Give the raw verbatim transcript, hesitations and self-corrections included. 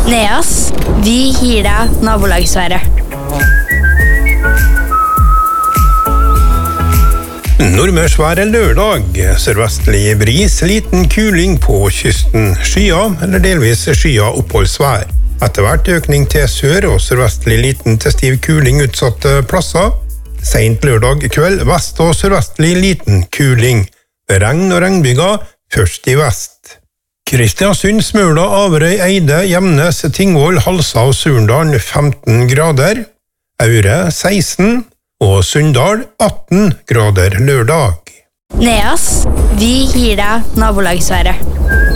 Neas, vi gir deg nabolagsværet. Nordmørsvær er lørdag. Sørvestlig bris, liten kuling på kysten. Skya eller delvis skya oppholdsvær. Etter hvert økning til sør og sørvestlig liten til stiv kuling utsatte plasser. Sent lørdag kveld vest og sørvestlig liten kuling. Regn og regnbyger først i vest. Kristiansund, Smøla, Averøy, Eide, Gjemnes, Tingvoll, Halsa og Surndal femten grader. Aure seksten og Sunndal atten grader lørdag. Neas, vi gir deg nabolagsværet.